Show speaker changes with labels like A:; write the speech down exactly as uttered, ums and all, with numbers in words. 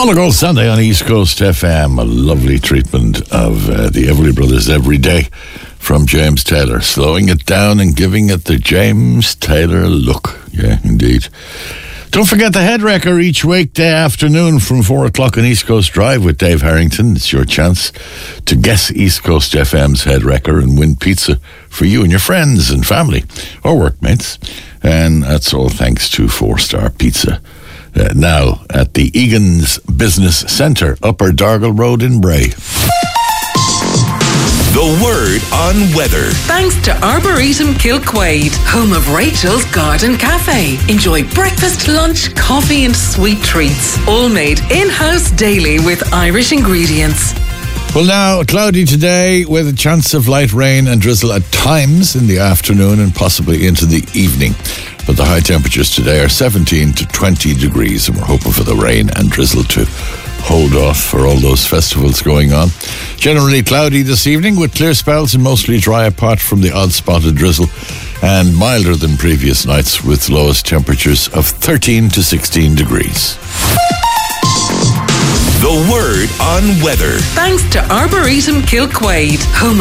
A: Donegal Sunday on East Coast F M, a lovely treatment of uh, the Everly Brothers every day from James Taylor, slowing it down and giving it the James Taylor look. Yeah, indeed. Don't forget the Head Wrecker each weekday afternoon from four o'clock on East Coast Drive with Dave Harrington. It's your chance to guess East Coast F M's Head Wrecker and win pizza for you and your friends and family or workmates. And that's all thanks to Four Star Pizza. Uh, now at the Egan's Business Centre, Upper Dargle Road in Bray.
B: The word on weather.
C: Thanks to Arboretum Kilquade, home of Rachel's Garden Cafe. Enjoy breakfast, lunch, coffee and sweet treats. All made in-house daily with Irish ingredients.
A: Well, now, cloudy today with a chance of light rain and drizzle at times in the afternoon and possibly into the evening. But the high temperatures today are seventeen to twenty degrees, and we're hoping for the rain and drizzle to hold off for all those festivals going on. Generally cloudy this evening with clear spells and mostly dry apart from the odd spotted drizzle, and milder than previous nights with lowest temperatures of thirteen to sixteen degrees.
B: The word on weather.
C: Thanks to Arboretum Kilquade, home